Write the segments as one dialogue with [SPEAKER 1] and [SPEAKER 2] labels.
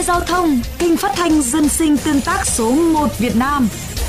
[SPEAKER 1] Giao thông, kênh phát thanh dân sinh tương tác số 1 Việt Nam.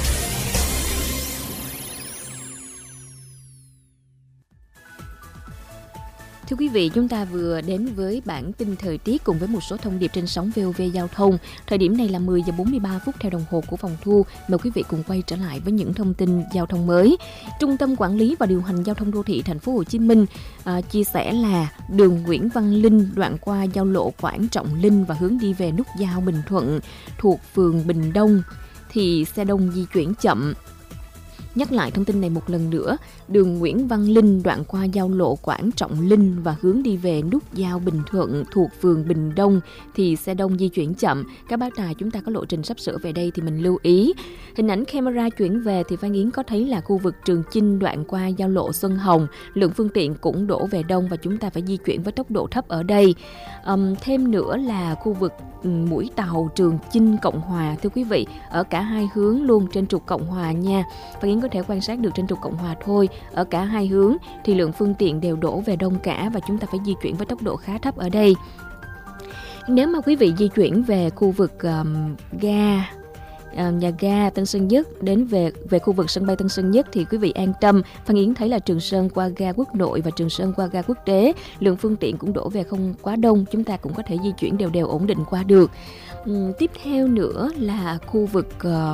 [SPEAKER 2] Thưa quý vị, chúng ta vừa đến với bản tin thời tiết cùng với một số thông điệp trên sóng VOV Giao thông. Thời điểm này là 10 giờ 43 phút theo đồng hồ của phòng thu. Mời quý vị cùng quay trở lại với những thông tin giao thông mới. Trung tâm Quản lý và Điều hành Giao thông Đô thị Thành phố Hồ Chí Minh chia sẻ là đường Nguyễn Văn Linh đoạn qua giao lộ Quảng Trọng Linh và hướng đi về nút giao Bình Thuận thuộc phường Bình Đông thì xe đông di chuyển chậm. Nhắc lại thông tin này một lần nữa, đường Nguyễn Văn Linh đoạn qua giao lộ Quảng Trọng Linh và hướng đi về nút giao Bình Thuận thuộc phường Bình Đông thì xe đông di chuyển chậm. Các bác tài chúng ta có lộ trình sắp sửa về đây thì mình lưu ý. Hình ảnh camera chuyển về thì Phan Yến có thấy là khu vực Trường Chinh đoạn qua giao lộ Xuân Hồng, lượng phương tiện cũng đổ về đông và chúng ta phải di chuyển với tốc độ thấp ở đây. Thêm nữa là khu vực mũi tàu Trường Chinh Cộng Hòa, thưa quý vị, ở cả hai hướng luôn trên trục Cộng Hòa nha. Phan Yến có thể quan sát được trên trục Cộng Hòa thôi, ở cả hai hướng thì lượng phương tiện đều đổ về đông cả và chúng ta phải di chuyển với tốc độ khá thấp ở đây. Nếu mà quý vị di chuyển về khu vực nhà ga Tân Sơn Nhất đến về khu vực sân bay Tân Sơn Nhất thì quý vị an tâm. Phan Yến thấy là Trường Sơn qua ga Quốc Nội và Trường Sơn qua ga Quốc Tế, lượng phương tiện cũng đổ về không quá đông, chúng ta cũng có thể di chuyển đều ổn định qua được. Tiếp theo nữa là khu vực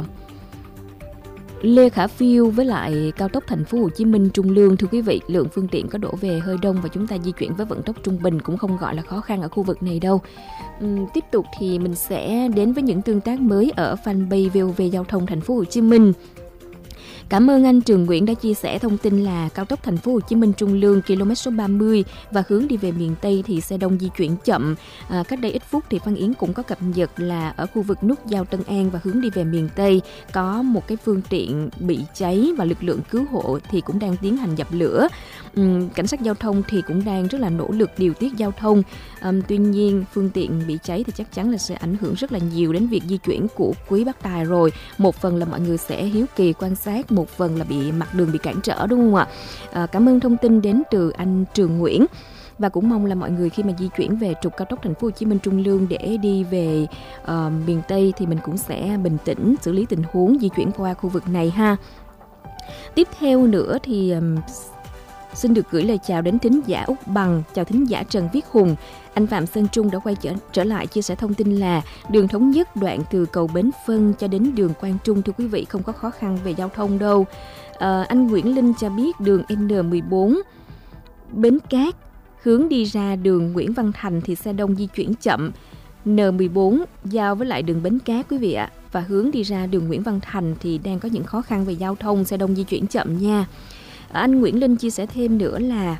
[SPEAKER 2] Lê Khả Phiêu với lại cao tốc Thành phố Hồ Chí Minh Trung Lương, thưa quý vị, lượng phương tiện có đổ về hơi đông và chúng ta di chuyển với vận tốc trung bình cũng không gọi là khó khăn ở khu vực này đâu. Tiếp tục thì mình sẽ đến với những tương tác mới ở fanpage VOV Giao thông Thành phố Hồ Chí Minh. Cảm ơn anh Trường Nguyễn đã chia sẻ thông tin là cao tốc Thành phố Hồ Chí Minh Trung Lương km số 30 và hướng đi về miền Tây thì xe đông di chuyển chậm. Cách đây ít phút thì Phan Yến cũng có cập nhật là ở khu vực nút giao Tân An và hướng đi về miền Tây có một cái phương tiện bị cháy và lực lượng cứu hộ thì cũng đang tiến hành dập lửa. Cảnh sát giao thông thì cũng đang rất là nỗ lực điều tiết giao thông. Tuy nhiên phương tiện bị cháy thì chắc chắn là sẽ ảnh hưởng rất là nhiều đến việc di chuyển của quý bác tài rồi. Một phần là mọi người sẽ hiếu kỳ quan sát, một phần là bị mặt đường bị cản trở, đúng không ạ? Cảm ơn thông tin đến từ anh Trường Nguyễn. Và cũng mong là mọi người khi mà di chuyển về trục cao tốc Thành phố Hồ Chí Minh Trung Lương để đi về miền Tây thì mình cũng sẽ bình tĩnh xử lý tình huống di chuyển qua khu vực này ha. Tiếp theo nữa thì xin được gửi lời chào đến thính giả Úc Bằng, chào thính giả Trần Viết Hùng. Anh Phạm Sơn Trung đã quay trở lại chia sẻ thông tin là đường Thống Nhất đoạn từ cầu Bến Phân cho đến đường Quang Trung, thưa quý vị, không có khó khăn về giao thông đâu. Anh Nguyễn Linh cho biết đường N14 Bến Cát hướng đi ra đường Nguyễn Văn Thành thì xe đông di chuyển chậm. N14 giao với lại đường Bến Cát quý vị ạ, và hướng đi ra đường Nguyễn Văn Thành thì đang có những khó khăn về giao thông, xe đông di chuyển chậm nha. Anh Nguyễn Linh chia sẻ thêm nữa là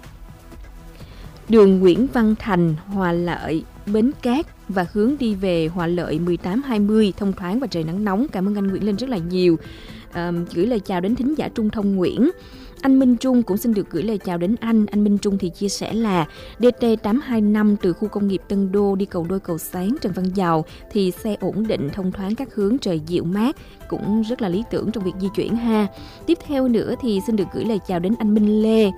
[SPEAKER 2] đường Nguyễn Văn Thành, Hòa Lợi, Bến Cát và hướng đi về Hòa Lợi 18-20 thông thoáng và trời nắng nóng. Cảm ơn anh Nguyễn Linh rất là nhiều. Gửi lời chào đến thính giả Trung Thông Nguyễn. Anh Minh Trung cũng xin được gửi lời chào đến anh. Anh Minh Trung thì chia sẻ là DT825 từ khu công nghiệp Tân Đô đi cầu Đôi Cầu Sáng Trần Văn Dầu thì xe ổn định, thông thoáng các hướng, trời dịu mát, cũng rất là lý tưởng trong việc di chuyển ha. Tiếp theo nữa thì xin được gửi lời chào đến anh Minh Lê.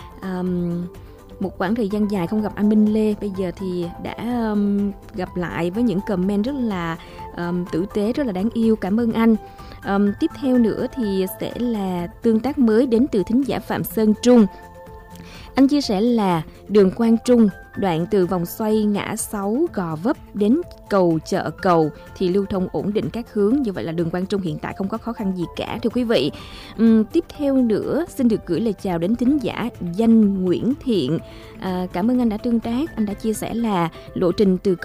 [SPEAKER 2] Một quãng thời gian dài không gặp anh Minh Lê, bây giờ thì đã gặp lại với những comment rất là tử tế, rất là đáng yêu. Cảm ơn anh. Tiếp theo nữa thì sẽ là tương tác mới đến từ thính giả Phạm Sơn Trung. Anh chia sẻ là đường Quang Trung đoạn từ vòng xoay ngã 6 Gò Vấp đến cầu Chợ Cầu thì lưu thông ổn định các hướng. Như vậy là đường Quang Trung hiện tại không có khó khăn gì cả, thưa quý vị. Tiếp theo nữa xin được gửi lời chào đến thính giả Danh Nguyễn Thiện. Cảm ơn anh đã tương tác. Anh đã chia sẻ là lộ trình từ